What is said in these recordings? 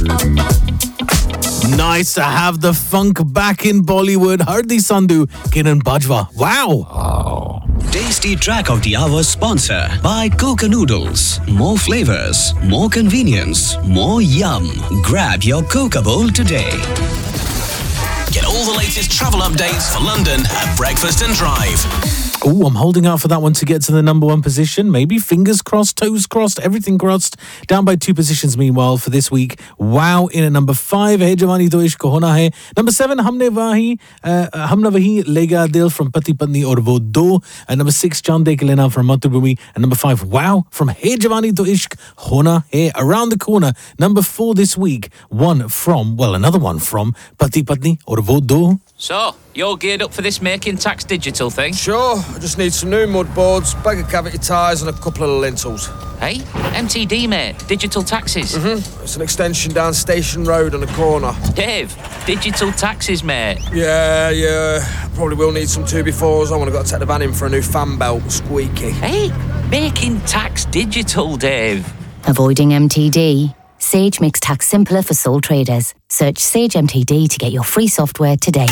Nice to have the funk back in Bollywood. Hardi Sandhu, Kiran Bajwa. Wow. Tasty track of the hour sponsor by Coca Noodles. More flavors, more convenience, more yum. Grab your Coca bowl today. Get all the latest travel updates for London at Breakfast and Drive. Oh, I'm holding out for that one to get to the number one position. Maybe fingers crossed, toes crossed, everything crossed. Down by 2 positions, meanwhile, for this week. Wow, in at number 5, Hai Jawani To Ishq Hona Hai. Number 7, Humna Wahi Lega Dil from Pati Patni Aur Wo Do. And number 6, Chand Dekh Lena from Mathrubhumi. And number 5, Wow, from Hai Jawani To Ishq Hona Hai. Around the corner, number 4 this week. Another one from Pati Patni Aur Wo Do. So, you're geared up for this making tax digital thing? Sure, I just need some new mud boards, bag of cavity tyres and a couple of lintels. Hey, MTD, mate. Digital taxes. It's an extension down Station Road on the corner. Dave, digital taxes, mate. Yeah. Probably will need some 2x4s. I want to go take the van in for a new fan belt, squeaky. Hey, making tax digital, Dave. Avoiding MTD? Sage makes tax simpler for sole traders. Search Sage MTD to get your free software today.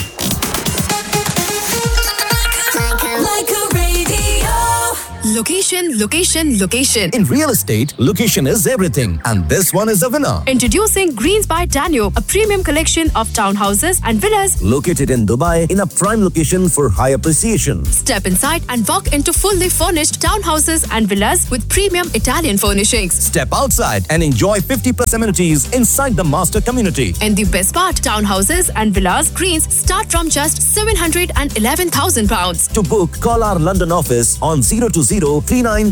Location. In real estate, location is everything. And this one is a winner. Introducing Greens by Danube, a premium collection of townhouses and villas Located in Dubai in a prime location for high appreciation. Step inside and walk into fully furnished townhouses and villas with premium Italian furnishings. Step outside and enjoy 50+ amenities inside the master community. And the best part, townhouses and villas Greens start from just £711,000. To book, call our London office on 020 39